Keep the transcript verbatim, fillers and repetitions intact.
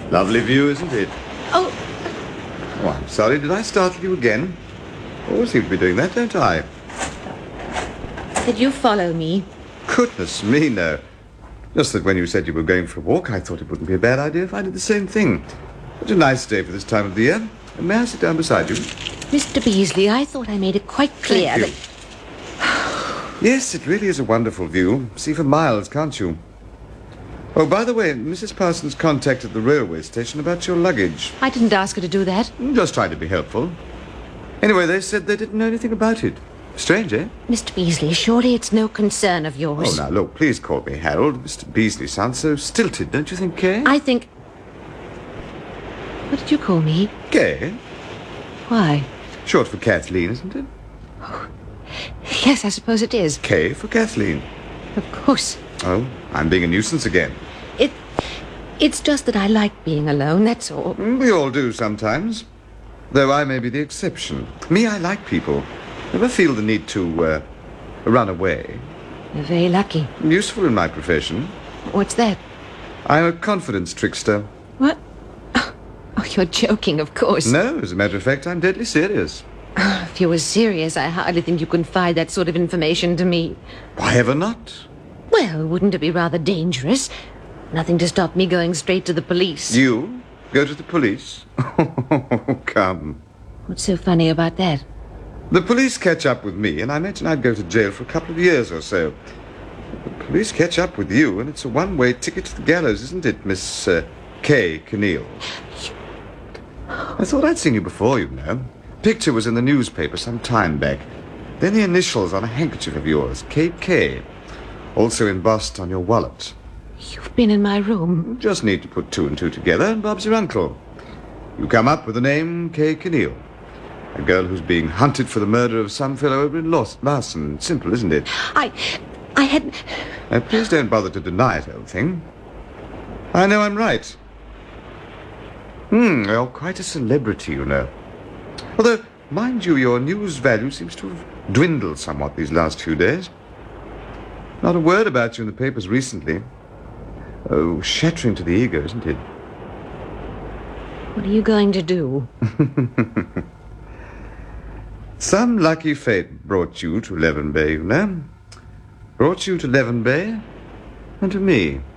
Lovely view, isn't it? Oh. Oh, I'm sorry. Did I startle you again? Always seem to be doing that, don't I? Did you follow me? Goodness me, no. Just that when you said you were going for a walk, I thought it wouldn't be a bad idea if I did the same thing. Such a nice day for this time of the year. And may I sit down beside you? Mister Beasley, I thought I made it quite clear Thank you. that... Yes, it really is a wonderful view. See for miles, can't you? Oh, by the way, Missus Parsons contacted the railway station about your luggage. I didn't ask her to do that. Just trying to be helpful. Anyway, they said they didn't know anything about it. Strange, eh? Mister Beasley, surely it's no concern of yours. Oh, now, look, please call me Harold. Mister Beasley sounds so stilted, don't you think, Kay? I think... What did you call me? Kay? Why? Short for Kathleen, isn't it? Yes, I suppose it is. K for Kathleen. Of course. Oh, I'm being a nuisance again. It... It's just that I like being alone, that's all. We all do sometimes. Though I may be the exception. Me, I like people. Never feel the need to, uh, run away. You're very lucky. Useful in my profession. What's that? I'm a confidence trickster. What? Oh, you're joking, of course. No, as a matter of fact, I'm deadly serious. If you were serious, I hardly think you confide that sort of information to me. Why ever not? Well, wouldn't it be rather dangerous? Nothing to stop me going straight to the police. You? Go to the police? Oh, come. What's so funny about that? The police catch up with me, and I imagine I'd go to jail for a couple of years or so. The police catch up with you, and it's a one-way ticket to the gallows, isn't it, Miss uh, Kay Keneal? I thought I'd seen you before, you know. Picture was in the newspaper some time back. Then the initials on a handkerchief of yours, K K. Also embossed on your wallet. You've been in my room. Just need to put two and two together, and Bob's your uncle. You come up with the name Kay Keneal. A girl who's being hunted for the murder of some fellow over in Los- Larson. Simple, isn't it? I... I had... Now, please don't bother to deny it, old thing. I know I'm right. Hmm, you're quite a celebrity, you know. Although, mind you, your news value seems to have dwindled somewhat these last few days. Not a word about you in the papers recently. Oh, shattering to the ego, isn't it? What are you going to do? Some lucky fate brought you to Leven Bay, you know. Brought you to Leven Bay and to me.